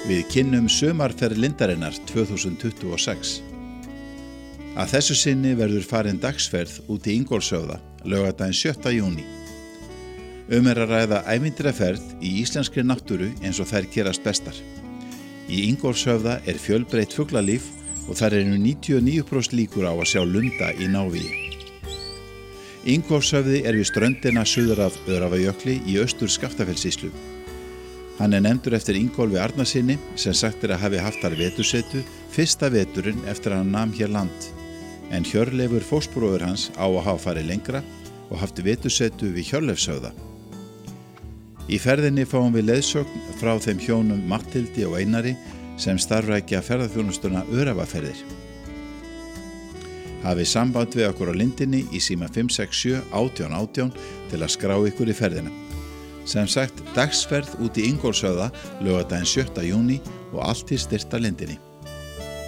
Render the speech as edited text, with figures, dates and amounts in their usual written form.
Við kynnum sumarferð Lindarinnar 2026. Að þessu sinni verður farin dagsferð út í Ingólfshöfða, laugardaginn 7. júní. Að ræða ævintýraferð í íslenskri náttúru eins og þær gerast bestar. Í Ingólfshöfða er fjölbreytt fuglalíf og þar eru 99% líkur á að sjá lunda í návígi. Ingólfshöfði er við ströndina suður af Öræfajökli í Austur-Skaftafellssýslu. Hann er nefndur eftir Ingólfi Arnarsyni sem sagt að hafi haft þar vetursetu fyrsta veturinn eftir að hann nam hér land, en Hjörleifur fóstbróðir hans á að hafa farið lengra og haft vetursetu við Hjörleifshöfða. Í ferðinni fáum við leiðsögn frá þeim hjónum Matthildi og Einari sem starfrækja ferðaþjónustuna Öræfaferðir. Hafið samband við okkur á lindinni í síma 567 18 18 til að skrá ykkur í ferðina. Sem sagt, dagsferð út í Ingólfshöfða laugardaginn 7. júní og allt til styrktar lindinni.